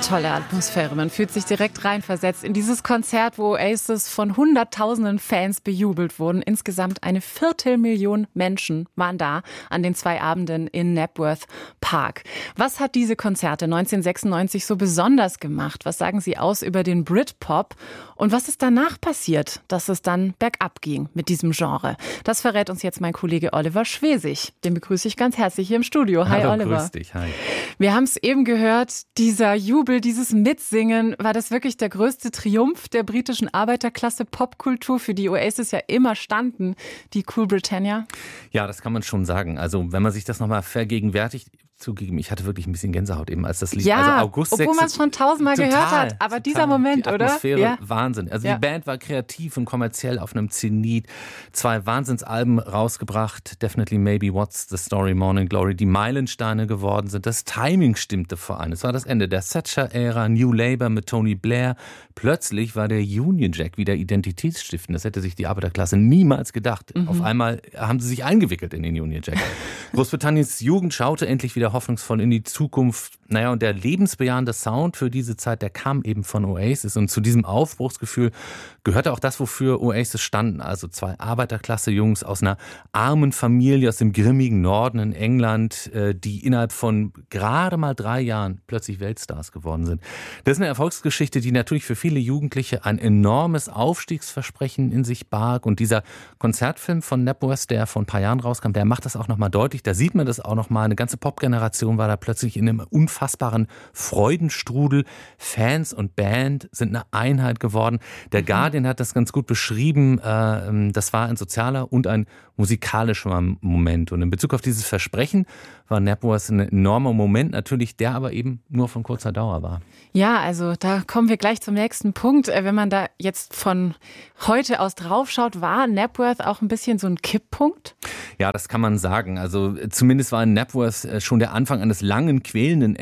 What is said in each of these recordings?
Tolle Atmosphäre. Man fühlt sich direkt reinversetzt in dieses Konzert, wo Oasis von Hunderttausenden Fans bejubelt wurden. Insgesamt 250.000 Menschen waren da an den 2 Abenden in Knebworth Park. Was hat diese Konzerte 1996 so besonders gemacht? Was sagen Sie aus über den Britpop? Und was ist danach passiert, dass es dann bergab ging mit diesem Genre? Das verrät uns jetzt mein Kollege Oliver Schwesig. Den begrüße ich ganz herzlich hier im Studio. Hi, Hallo, Oliver. Grüß dich. Hi. Wir haben es eben gehört, dieser Jubel, dieses Mitsingen, war das wirklich der größte Triumph der britischen Arbeiterklasse Popkultur, für die Oasis ja immer standen, die Cool Britannia? Ja, das kann man schon sagen. Also wenn man sich das nochmal vergegenwärtigt, zugegeben, ich hatte wirklich ein bisschen Gänsehaut eben, als das Lied. Ja, also August obwohl man es schon 1000-mal gehört hat, aber dieser Moment, die Atmosphäre, oder? Ja. Wahnsinn. Also die Band war kreativ und kommerziell auf einem Zenit. 2 Wahnsinnsalben rausgebracht, Definitely Maybe, What's the Story, Morning Glory, die Meilensteine geworden sind. Das Timing stimmte vor allem. Es war das Ende der Thatcher-Ära, New Labour mit Tony Blair. Plötzlich war der Union Jack wieder identitätsstiftend. Das hätte sich die Arbeiterklasse niemals gedacht. Auf einmal haben sie sich eingewickelt in den Union Jack. Großbritanniens Jugend schaute endlich wieder hoffnungsvoll in die Zukunft. Naja, und der lebensbejahende Sound für diese Zeit, der kam eben von Oasis. Und zu diesem Aufbruchsgefühl gehörte auch das, wofür Oasis standen. Also 2 Arbeiterklasse-Jungs aus einer armen Familie aus dem grimmigen Norden in England, die innerhalb von gerade mal 3 Jahren plötzlich Weltstars geworden sind. Das ist eine Erfolgsgeschichte, die natürlich für viele Jugendliche ein enormes Aufstiegsversprechen in sich barg. Und dieser Konzertfilm von Knebworth, der vor ein paar Jahren rauskam, der macht das auch nochmal deutlich. Da sieht man das auch nochmal. Eine ganze Popgeneration war da plötzlich in einem unfassbaren Freudenstrudel. Fans und Band sind eine Einheit geworden. Der Guardian hat das ganz gut beschrieben. Das war ein sozialer und ein musikalischer Moment. Und in Bezug auf dieses Versprechen war Knebworth ein enormer Moment, natürlich, der aber eben nur von kurzer Dauer war. Ja, also da kommen wir gleich zum nächsten Punkt. Wenn man da jetzt von heute aus draufschaut, war Knebworth auch ein bisschen so ein Kipppunkt? Ja, das kann man sagen. Also zumindest war in Knebworth schon der Anfang eines langen, quälenden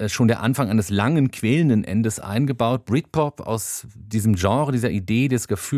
Endes eingebaut. Britpop aus diesem Genre, dieser Idee des Gefühls